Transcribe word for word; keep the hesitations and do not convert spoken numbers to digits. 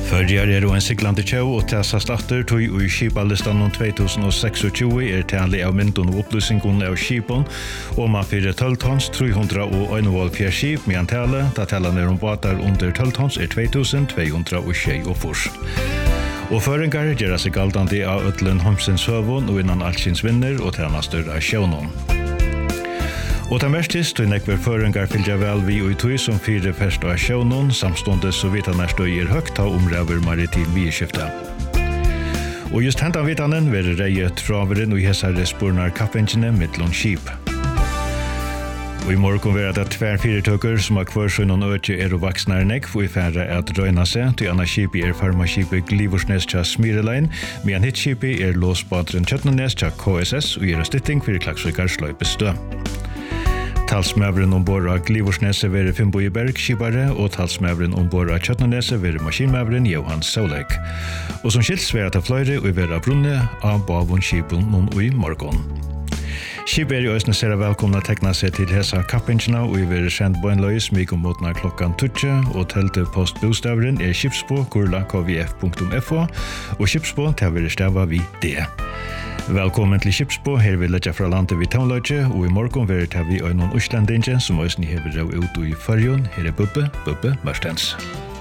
Førjar er en siglande tjau og tessast atter tog i skipalistan om två tusen tjugosex er tali av myndun og opplysningun av skipon og man fyrir tolv tons tre hundre og en skip medan tale, da talan er om båtar under tolv tons er två tusen två hundre tjugosju. Og føringar gjerra seg galdandi av ötlen homsins høvun og innan allsins vinner og tjenastur av sjøvnum. Og ta mestist, tog nekver føringar fylgja vel vi og i tog som fire fest av sjøvnum, samstundes så vitan er støy er høgt av omræver maritim vidskifte. Og just hentan vitanen ver reie traveren og i hesare spurnar kappengine mittlun skip. Og i morgon ver det tvær firetøkker som har kvørsøyn og øtje er og vaksnar nekv og i færre at røyna seg, til anna skipi er farmaskipet Glivorsnes tja Smirelein, medan hitt skipi er låsbadren Kjøtnenes tja K S S og gir stitting fyrir Klaksvíkar sløypestø. Talsmævren ombord av Glivorsnese vere Finnbogi Berg skipare og talsmævren ombord av Kjøtnenese vere maskinmævren Johan Sauleik. Og som skils vere til fløyre og vere brunne av bavun skipun nun og i morgon. Skipet er i øsne sere velkomna tekna seg til hesa kappingina og i vere sendt bøgnløys mykje motna klokkan tutje og telte postbostavren er skipsbo kurla k v f punktum f o og skipsbo til vere stava vi det. Velkommen til Skipsbo, her vil letja fra landet vi tånløyge, og i morgon vil ta vi øynon Øslandinge, som øyne hever rau ut i Førjon. Her er Bubbe, Bubbe Mørstens.